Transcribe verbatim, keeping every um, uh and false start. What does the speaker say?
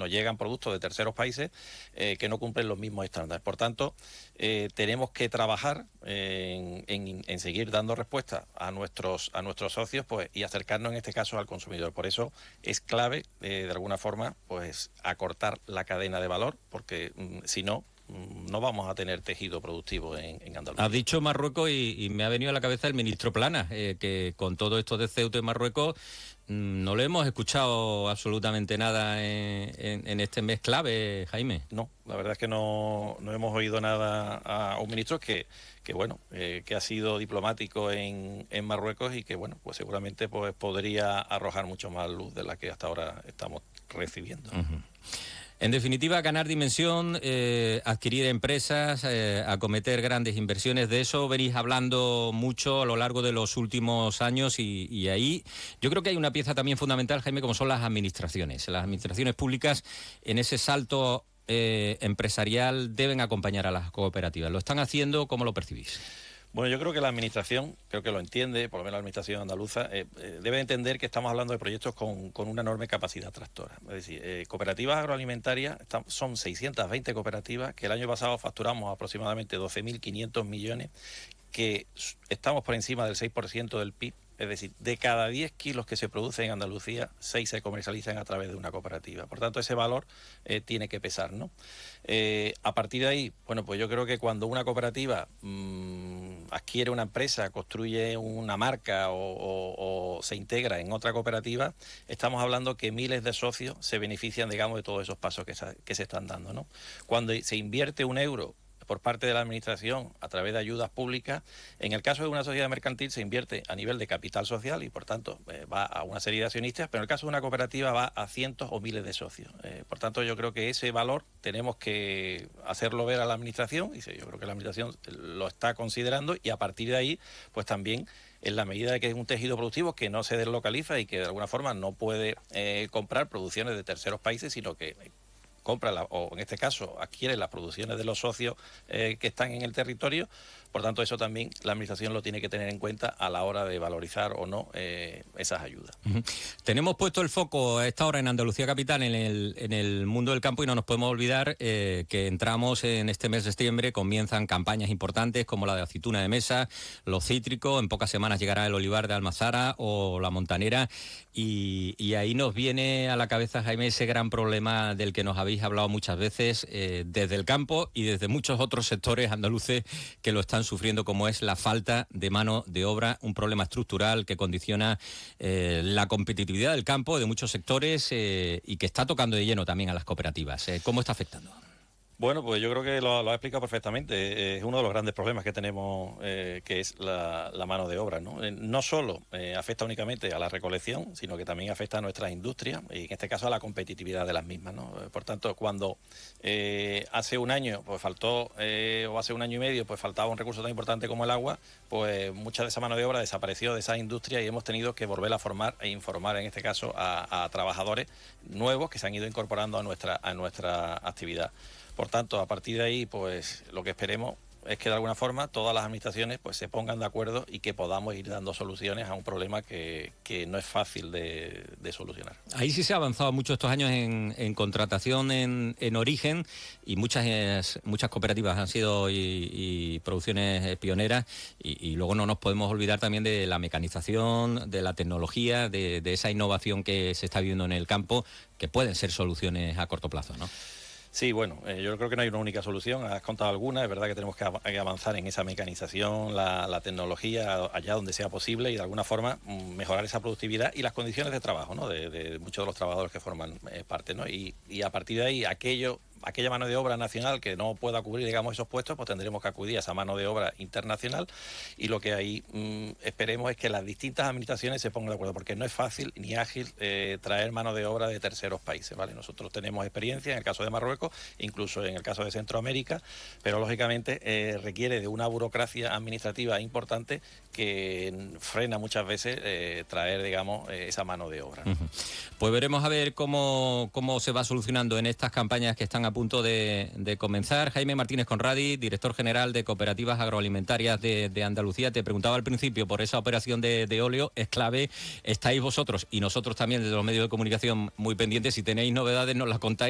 nos llegan productos de terceros países eh, que no cumplen los mismos estándares. Por tanto, eh, tenemos que trabajar eh, en, en, en seguir dando respuesta a nuestros, a nuestros socios pues, y acercarnos en este caso al consumidor. Por eso es clave, eh, de alguna forma, pues acortar la cadena de valor, porque mm, si no, no vamos a tener tejido productivo en, en Andalucía. Has dicho Marruecos y, y me ha venido a la cabeza el ministro Planas, eh, que con todo esto de Ceuta y Marruecos mmm, no le hemos escuchado absolutamente nada en, en, en este mes clave, Jaime. No, la verdad es que no, no hemos oído nada a un ministro que, que bueno, eh, que ha sido diplomático en, en Marruecos y que, bueno, pues seguramente pues, podría arrojar mucho más luz de la que hasta ahora estamos recibiendo. Uh-huh. En definitiva, ganar dimensión, eh, adquirir empresas, eh, acometer grandes inversiones, de eso venís hablando mucho a lo largo de los últimos años y, y ahí yo creo que hay una pieza también fundamental, Jaime, como son las administraciones. Las administraciones públicas en ese salto eh, empresarial deben acompañar a las cooperativas. ¿Lo están haciendo? ¿Cómo lo percibís? Bueno, yo creo que la Administración, creo que lo entiende, por lo menos la Administración andaluza, eh, eh, debe entender que estamos hablando de proyectos con, con una enorme capacidad tractora. Es decir, eh, cooperativas agroalimentarias, están, son seiscientas veinte cooperativas, que el año pasado facturamos aproximadamente doce mil quinientos millones, que estamos por encima del seis por ciento del P I B. Es decir, de cada diez kilos que se producen en Andalucía, seis se comercializan a través de una cooperativa. Por tanto, ese valor eh, tiene que pesar, ¿no? Eh, a partir de ahí, bueno, pues yo creo que cuando una cooperativa mmm, adquiere una empresa, construye una marca o, o, o se integra en otra cooperativa, estamos hablando que miles de socios se benefician, digamos, de todos esos pasos que, que se están dando, ¿no? Cuando se invierte un euro por parte de la Administración a través de ayudas públicas, en el caso de una sociedad mercantil se invierte a nivel de capital social y por tanto eh, va a una serie de accionistas, pero en el caso de una cooperativa va a cientos o miles de socios. Eh, por tanto, yo creo que ese valor tenemos que hacerlo ver a la Administración y yo creo que la Administración lo está considerando y a partir de ahí, pues también en la medida de que es un tejido productivo que no se deslocaliza y que de alguna forma no puede eh, comprar producciones de terceros países, sino que compra, la, o en este caso adquiere las producciones de los socios eh, que están en el territorio. Por tanto, eso también la Administración lo tiene que tener en cuenta a la hora de valorizar o no eh, esas ayudas. Uh-huh. Tenemos puesto el foco a esta hora en Andalucía Capital, en el, en el mundo del campo, y no nos podemos olvidar eh, que entramos en este mes de septiembre, comienzan campañas importantes como la de aceituna de mesa, los cítricos, en pocas semanas llegará el olivar de Almazara o la montanera, y, y ahí nos viene a la cabeza, Jaime, ese gran problema del que nos habéis hablado muchas veces eh, desde el campo y desde muchos otros sectores andaluces que lo están sufriendo, como es la falta de mano de obra, un problema estructural que condiciona eh, la competitividad del campo de muchos sectores eh, y que está tocando de lleno también a las cooperativas. Eh, ¿Cómo está afectando? Bueno, pues yo creo que lo, lo ha explicado perfectamente. Es uno de los grandes problemas que tenemos, eh, que es la, la mano de obra, ¿no? Eh, no solo eh, afecta únicamente a la recolección, sino que también afecta a nuestras industrias y en este caso a la competitividad de las mismas, ¿no? Por tanto, cuando eh, hace un año pues faltó, eh, o hace un año y medio, pues faltaba un recurso tan importante como el agua, pues mucha de esa mano de obra desapareció de esa industria y hemos tenido que volver a formar e informar, en este caso, a, a trabajadores nuevos que se han ido incorporando a nuestra, a nuestra actividad. Por tanto, a partir de ahí, pues lo que esperemos es que de alguna forma todas las administraciones pues se pongan de acuerdo y que podamos ir dando soluciones a un problema que, que no es fácil de, de solucionar. Ahí sí se ha avanzado mucho estos años en, en contratación en, en origen y muchas muchas cooperativas han sido y, y producciones pioneras y, y luego no nos podemos olvidar también de la mecanización, de la tecnología, de, de esa innovación que se está viendo en el campo, que pueden ser soluciones a corto plazo, ¿no? Sí, bueno, eh, yo creo que no hay una única solución, has contado alguna, es verdad que tenemos que, av que avanzar en esa mecanización, la, la tecnología, allá donde sea posible y de alguna forma mejorar esa productividad y las condiciones de trabajo, ¿no? de, de muchos de los trabajadores que forman eh, parte, ¿no? Y, y a partir de ahí, aquello... aquella mano de obra nacional que no pueda cubrir, digamos, esos puestos, pues tendremos que acudir a esa mano de obra internacional y lo que ahí mmm, esperemos es que las distintas administraciones se pongan de acuerdo, porque no es fácil ni ágil eh, traer mano de obra de terceros países, ¿vale? Nosotros tenemos experiencia en el caso de Marruecos, incluso en el caso de Centroamérica, pero lógicamente eh, requiere de una burocracia administrativa importante que frena muchas veces eh, traer, digamos, eh, esa mano de obra, ¿no? Uh-huh. Pues veremos a ver cómo, cómo se va solucionando en estas campañas que están a punto de, de comenzar. Jaime Martínez Conradi, director general de Cooperativas Agroalimentarias de, de Andalucía. Te preguntaba al principio por esa operación de, de óleo, es clave. Estáis vosotros y nosotros también desde los medios de comunicación muy pendientes. Si tenéis novedades nos las contáis.